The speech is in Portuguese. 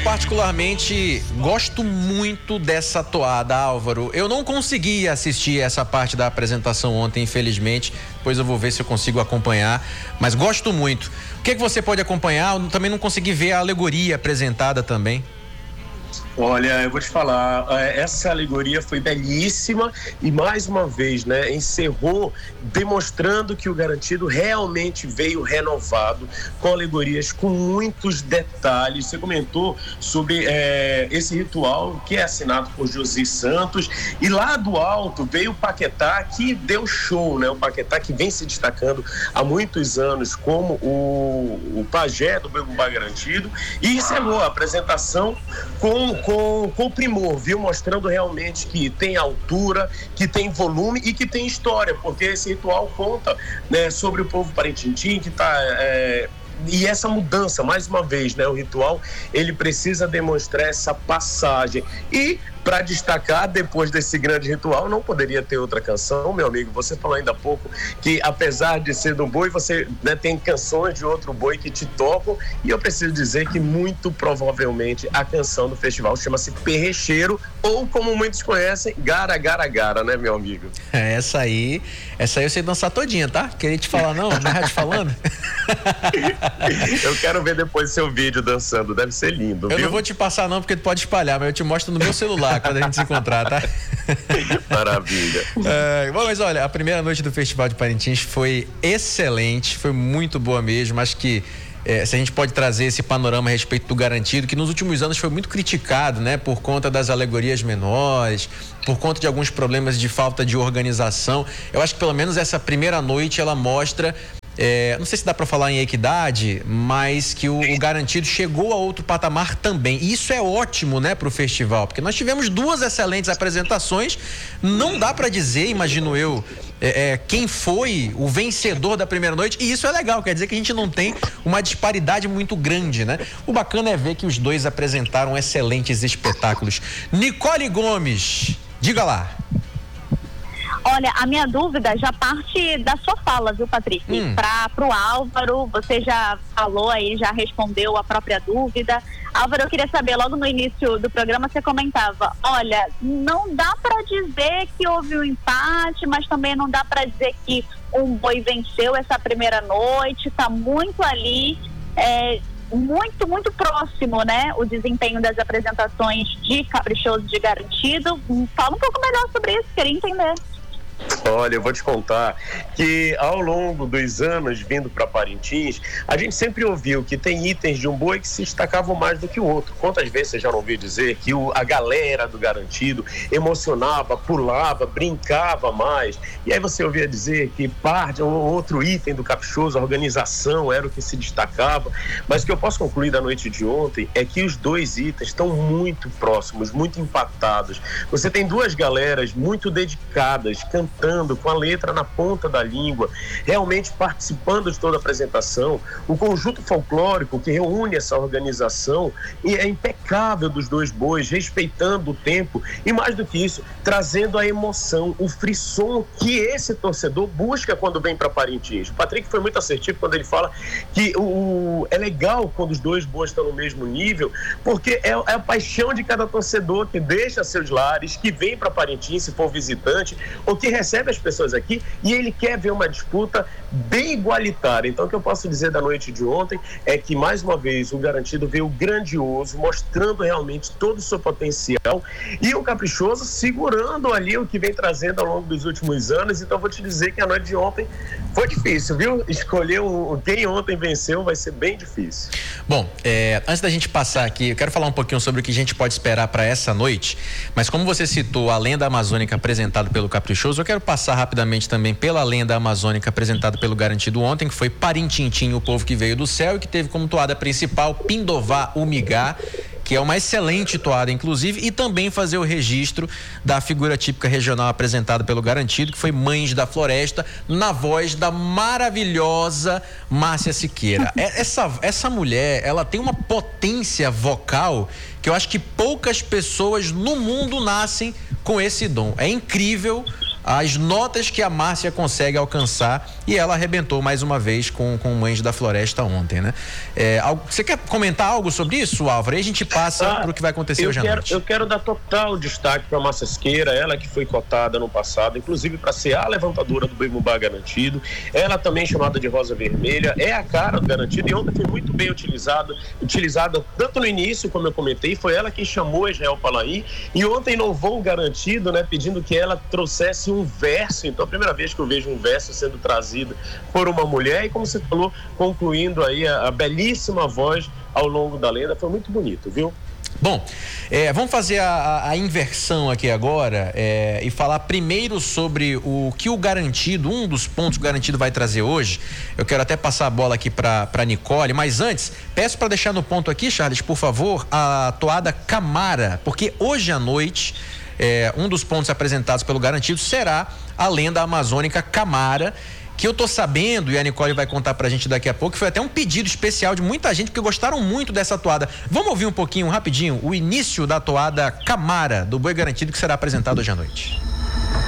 particularmente gosto muito dessa toada, Álvaro. Eu não consegui assistir essa parte da apresentação ontem, infelizmente. Depois eu vou ver se eu consigo acompanhar, mas gosto muito. O que você pode acompanhar? Eu também não consegui ver a alegoria apresentada também. Olha, eu vou te falar, essa alegoria foi belíssima e mais uma vez, né, encerrou demonstrando que o Garantido realmente veio renovado, com alegorias com muitos detalhes. Você comentou sobre esse ritual que é assinado por Josi Santos, e lá do alto veio o Paquetá, que deu show, né? O Paquetá que vem se destacando há muitos anos como o pajé do Boi-Bumbá Garantido, e encerrou a apresentação com primor, viu? Mostrando realmente que tem altura, que tem volume e que tem história, porque esse ritual conta, né, sobre o povo Parintintim que está... E essa mudança, mais uma vez, né, o ritual, ele precisa demonstrar essa passagem. E, para destacar, depois desse grande ritual, não poderia ter outra canção, meu amigo. Você falou ainda há pouco que, apesar de ser do boi, você, né, tem canções de outro boi que te tocam. E eu preciso dizer que, muito provavelmente, a canção do festival chama-se Perrecheiro, ou, como muitos conhecem, Gara, Gara, Gara, né, meu amigo? Essa aí eu sei dançar todinha, tá? Queria te falar, não? Na rádio falando? Eu quero ver depois seu vídeo dançando, deve ser lindo, viu? Eu não vou te passar não, porque tu pode espalhar, mas eu te mostro no meu celular quando a gente se encontrar, tá? Maravilha. Bom, mas olha, a primeira noite do Festival de Parintins foi excelente, foi muito boa mesmo. Acho que se a gente pode trazer esse panorama a respeito do Garantido, que nos últimos anos foi muito criticado, né? Por conta das alegorias menores, por conta de alguns problemas de falta de organização. Eu acho que pelo menos essa primeira noite ela mostra... não sei se dá para falar em equidade, mas que o Garantido chegou a outro patamar também. E isso é ótimo, né, para o festival, porque nós tivemos duas excelentes apresentações. Não dá para dizer, imagino eu, quem foi o vencedor da primeira noite, e isso é legal, quer dizer que a gente não tem uma disparidade muito grande, né? O bacana é ver que os dois apresentaram excelentes espetáculos. Nicole Gomes, diga lá. Olha, a minha dúvida já parte da sua fala, viu, Patrick? Para o Álvaro, você já falou aí, já respondeu a própria dúvida. Álvaro, eu queria saber, logo no início do programa você comentava, olha, não dá para dizer que houve um empate, mas também não dá para dizer que um boi venceu essa primeira noite, tá muito ali, muito, muito próximo, né, o desempenho das apresentações de Caprichoso, de Garantido. Fala um pouco melhor sobre isso, queria entender. Olha, eu vou te contar que ao longo dos anos vindo para Parintins, a gente sempre ouviu que tem itens de um boi que se destacavam mais do que o outro. Quantas vezes você já não ouviu dizer que a galera do Garantido emocionava, pulava, brincava mais? E aí você ouvia dizer que parte ou outro item do Caprichoso, a organização, era o que se destacava. Mas o que eu posso concluir da noite de ontem é que os dois itens estão muito próximos, muito empatados. Você tem duas galeras muito dedicadas, cantando com a letra na ponta da língua, realmente participando de toda a apresentação. O conjunto folclórico que reúne essa organização é impecável dos dois bois, respeitando o tempo e, mais do que isso, trazendo a emoção, o frisson que esse torcedor busca quando vem para Parintins. O Patrick foi muito assertivo quando ele fala que é legal quando os dois bois estão no mesmo nível, porque é a paixão de cada torcedor que deixa seus lares, que vem para Parintins se for visitante, ou que recebe as pessoas aqui, e ele quer ver uma disputa bem igualitária. Então, o que eu posso dizer da noite de ontem é que, mais uma vez, o Garantido veio grandioso, mostrando realmente todo o seu potencial, e o Caprichoso segurando ali o que vem trazendo ao longo dos últimos anos. Então, vou te dizer que a noite de ontem foi difícil, viu? Escolher quem ontem venceu vai ser bem difícil. Bom, antes da gente passar aqui, eu quero falar um pouquinho sobre o que a gente pode esperar para essa noite, mas como você citou a lenda amazônica apresentada pelo Caprichoso, eu quero passar rapidamente também pela lenda amazônica apresentada pelo Garantido ontem, que foi Parintintim, o povo que veio do céu, e que teve como toada principal Pindová Umigá, que é uma excelente toada, inclusive, e também fazer o registro da figura típica regional apresentada pelo Garantido, que foi Mães da Floresta, na voz da maravilhosa Márcia Siqueira. Essa mulher, ela tem uma potência vocal que eu acho que poucas pessoas no mundo nascem com esse dom. É incrível as notas que a Márcia consegue alcançar, e ela arrebentou mais uma vez com o Mães da Floresta ontem, né? Você quer comentar algo sobre isso, Álvaro? Aí a gente passa para o que vai acontecer hoje à noite. Eu quero dar total destaque para a Márcia Esqueira, ela que foi cotada no passado, inclusive para ser a levantadora do Bem-Bumbá Garantido. Ela também chamada de Rosa Vermelha, é a cara do Garantido, e ontem foi muito bem utilizada tanto no início, como eu comentei, foi ela quem chamou Israel Palaí, e ontem louvou o Garantido, né, pedindo que ela trouxesse um verso. Então, a primeira vez que eu vejo um verso sendo trazido por uma mulher, e como você falou, concluindo aí a belíssima voz ao longo da lenda, foi muito bonito, viu? Bom, vamos fazer a inversão aqui agora e falar primeiro sobre o que o Garantido, um dos pontos que o Garantido vai trazer hoje. Eu quero até passar a bola aqui para Nicole, mas antes, peço para deixar no ponto aqui, Charles, por favor, a toada Camara, porque hoje à noite um dos pontos apresentados pelo Garantido será a lenda amazônica Camara, que eu tô sabendo, e a Nicole vai contar pra gente daqui a pouco, que foi até um pedido especial de muita gente, porque gostaram muito dessa toada. Vamos ouvir um pouquinho, rapidinho, o início da toada Camara, do Boi Garantido, que será apresentado hoje à noite.